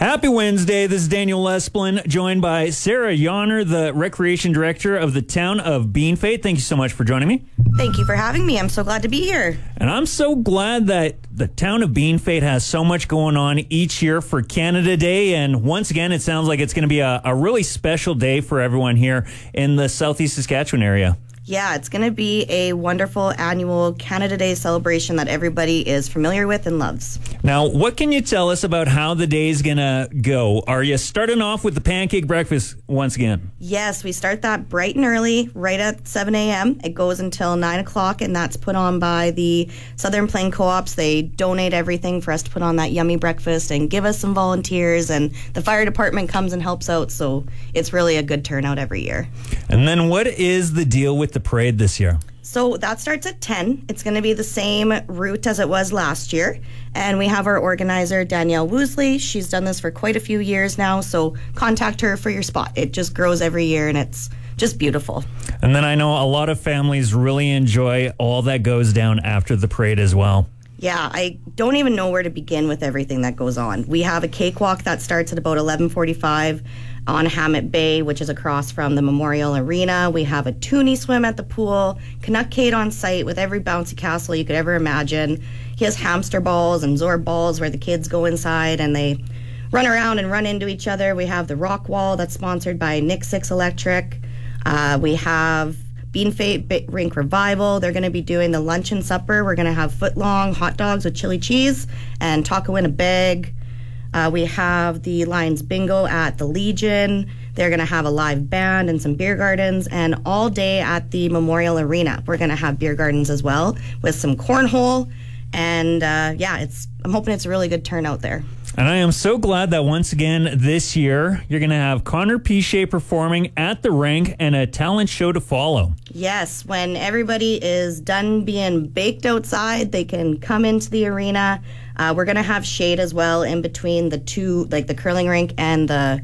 Happy Wednesday. This is Daniel Lesplin, joined by Sarah Yonner, the Recreation Director of the town of Beanfate. Thank you so much for joining me. Thank you for having me. I'm so glad to be here. And I'm so glad that the town of Beanfate has so much going on each year for Canada Day. And once again, it sounds like it's going to be a really special day for everyone here in the Southeast Saskatchewan area. Yeah, it's going to be a wonderful annual Canada Day celebration that everybody is familiar with and loves. Now, what can you tell us about how the day is going to go? Are you starting off with the pancake breakfast once again? Yes, we start that bright and early, right at 7 a.m. It goes until 9 o'clock, and that's put on by the Southern Plain Co-ops. They donate everything for us to put on that yummy breakfast and give us some volunteers, and the fire department comes and helps out, so it's really a good turnout every year. And then what is the deal with the parade this year? So that starts at 10. It's going to be the same route as it was last year. And we have our organizer, Danielle Woosley. She's done this for quite a few years now, so contact her for your spot. It just grows every year, and it's just beautiful. And then I know a lot of families really enjoy all that goes down after the parade as well. Yeah, I don't even know where to begin with everything that goes on. We have a cakewalk that starts at about 11:45 on Hammett Bay, which is across from the Memorial Arena. We have a toonie swim at the pool, Canuckade on site with every bouncy castle you could ever imagine. He has hamster balls and Zorb balls where the kids go inside and they run around and run into each other. We have the rock wall that's sponsored by Nick Six Electric. We have Beanfate Rink Revival. They're going to be doing the lunch and supper. We're going to have foot-long hot dogs with chili cheese and taco in a bag. We have the Lions Bingo at the Legion. They're going to have a live band and some beer gardens. And all day at the Memorial Arena, we're going to have beer gardens as well with some cornhole. And I'm hoping it's a really good turnout there. And I am so glad that once again this year, you're going to have Connor Piche performing at the rink and a talent show to follow. Yes, when everybody is done being baked outside, they can come into the arena. We're going to have shade as well in between the two, like the curling rink and the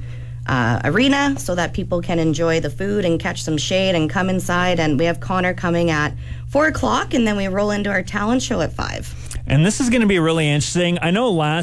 arena, so that people can enjoy the food and catch some shade and come inside. And we have Connor coming at 4 o'clock, and then we roll into our talent show at 5. And this is going to be really interesting. I know last